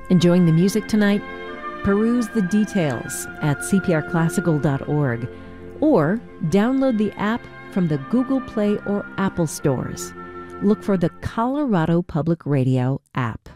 Enjoying the music tonight? Peruse the details at cprclassical.org or download the app from the Google Play or Apple stores. Look for the Colorado Public Radio app.